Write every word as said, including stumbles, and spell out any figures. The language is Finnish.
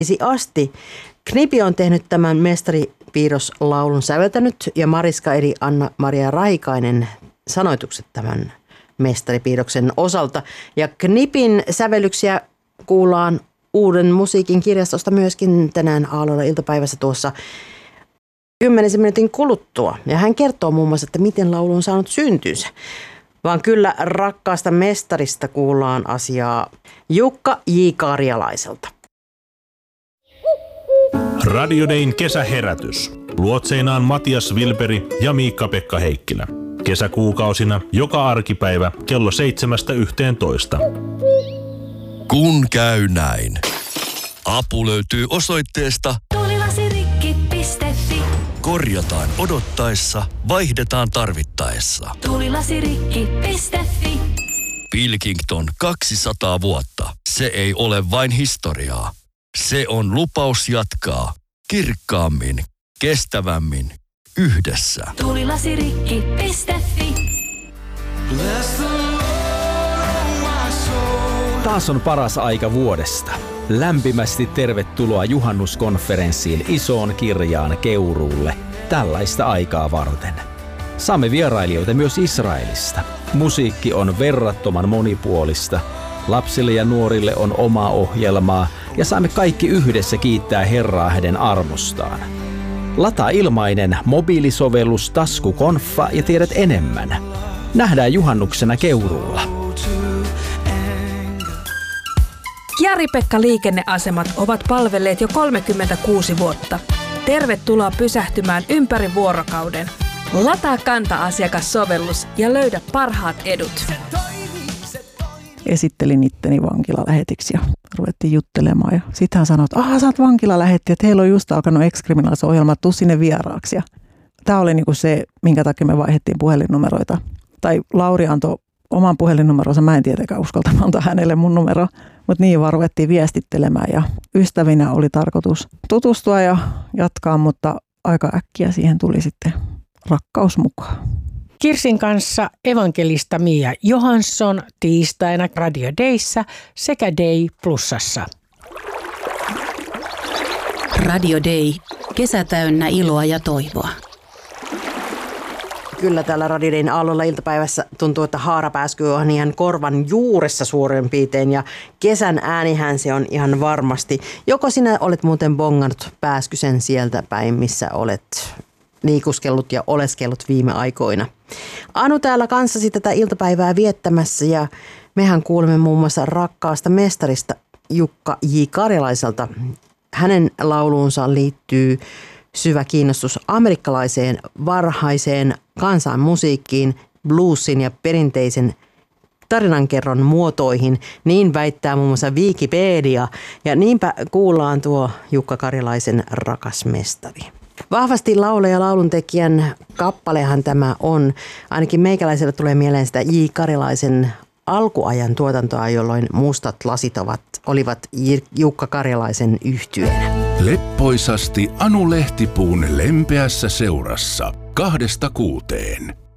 asti. Knipi on tehnyt tämän mestaripiirroslaulun säveltänyt ja Mariska eri Anna-Maria Raikainen sanoitukset tämän mestaripiirroksen osalta. Ja Knipin sävellyksiä kuullaan Uuden musiikin kirjastosta myöskin tänään aamulla iltapäivässä tuossa kymmenisen minuutin kuluttua. Ja hän kertoo muun muassa, että miten laulu on saanut syntynsä. Vaan kyllä rakkaasta mestarista kuullaan asiaa Jukka J. Karjalaiselta. Radio Dayn kesäherätys. Luotseinaan Matias Vilperi ja Miikka-Pekka Heikkilä. Kesäkuukausina joka arkipäivä kello seitsemästä yhteentoista. Kun käy näin. Apu löytyy osoitteesta tuulilasirikki piste fi. Korjataan odottaessa, vaihdetaan tarvittaessa. tuulilasirikki piste fi. Pilkington kaksisataa vuotta. Se ei ole vain historiaa. Se on lupaus jatkaa kirkkaammin, kestävämmin, yhdessä. tuulilasirikki piste fi. Taas on paras aika vuodesta. Lämpimästi tervetuloa juhannuskonferenssiin Isoon Kirjaan Keuruulle tällaista aikaa varten. Saamme vierailijoita myös Israelista. Musiikki on verrattoman monipuolista. Lapsille ja nuorille on omaa ohjelmaa ja saamme kaikki yhdessä kiittää Herraa hänen armostaan. Lataa ilmainen mobiilisovellus Taskukonfa ja tiedät enemmän. Nähdään juhannuksena Keuruulla. Jari-Pekka liikenneasemat ovat palvelleet jo kolmekymmentäkuusi vuotta. Tervetuloa pysähtymään ympäri vuorokauden. Lataa Kanta-asiakassovellus ja löydä parhaat edut. Esittelin itteni vankilalähetiksi ja ruvettiin juttelemaan. Ja sitten hän sanoi, että aha, sä oot vankilalähetti, että heillä on just alkanut ex-kriminaalis-ohjelma, tuu sinne vieraaksi. Tämä oli niinku se, minkä takia me vaihdettiin puhelinnumeroita. Tai Lauri antoi oman puhelinnumeronsa, mä en tietenkään uskalta antaa hänelle mun numero, mutta niin vaan ruvettiin viestittelemään ja ystävinä oli tarkoitus tutustua ja jatkaa, mutta aika äkkiä siihen tuli sitten rakkaus mukaan. Kirsin kanssa evankelista Mia Johansson tiistaina Radio Dayssä sekä Day Plusassa. Radio Day. Kesä täynnä iloa ja toivoa. Kyllä täällä Radio Dayn aallolla iltapäivässä tuntuu, että haarapääsky on ihan korvan juuressa suurin piirtein ja kesän äänihän se on ihan varmasti. Joko sinä olet muuten bongannut pääskysen sieltä päin, missä olet liikuskellut ja oleskellut viime aikoina. Anu täällä kanssasi tätä iltapäivää viettämässä ja mehän kuulemme muun muassa rakkaasta mestarista Jukka J. Karjalaiselta. Hänen lauluunsa liittyy syvä kiinnostus amerikkalaiseen varhaiseen kansanmusiikkiin, bluesin ja perinteisen tarinankerron muotoihin. Niin väittää muun muassa Wikipedia ja niinpä kuullaan tuo Jukka Karjalaisen rakas mestari. Vahvasti laulaja lauluntekijän kappalehan tämä on. Ainakin meikäläisellä tulee mieleen sitä J. Karjalaisen alkuajan tuotantoa, jolloin mustat lasit ovat, olivat Jukka Karjalaisen yhtyeenä. Leppoisasti Anu Lehtipuun lempeässä seurassa kahdesta kuuteen.